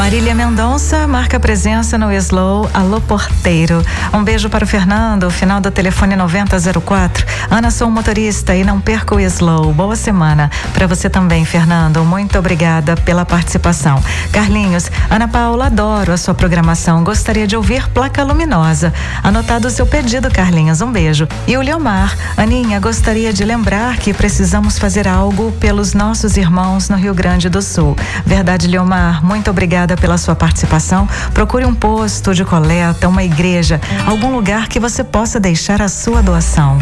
Marília Mendonça marca presença no Slow Alô Porteiro. Um beijo para o Fernando, final do telefone 9004. Ana, sou motorista e não perco o Slow. Boa semana para você também, Fernando. Muito obrigada pela participação. Carlinhos, Ana Paula, adoro a sua programação. Gostaria de ouvir Placa Luminosa. Anotado o seu pedido, Carlinhos. Um beijo. E o Leomar, Aninha, gostaria de lembrar que precisamos fazer algo pelos nossos irmãos no Rio Grande do Sul. Verdade, Leomar, muito obrigada pela sua participação. Procure um posto de coleta, uma igreja, algum lugar que você possa deixar a sua doação.